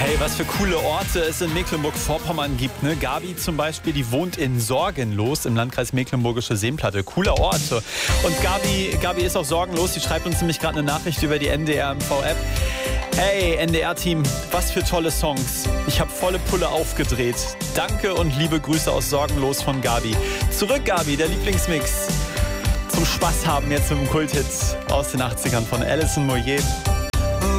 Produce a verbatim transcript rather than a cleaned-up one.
Hey, was für coole Orte es in Mecklenburg-Vorpommern gibt, ne? Gabi zum Beispiel, die wohnt in Sorgenlos im Landkreis Mecklenburgische Seenplatte. Coole Orte. Und Gabi, Gabi ist auch sorgenlos. Die schreibt uns nämlich gerade eine Nachricht über die N D R M V-App. Hey, N D R-Team, was für tolle Songs. Ich habe volle Pulle aufgedreht. Danke und liebe Grüße aus Sorgenlos von Gabi. Zurück, Gabi, der Lieblingsmix. Zum Spaß haben jetzt mit dem Kulthit aus den achtzigern von Alison Moyet.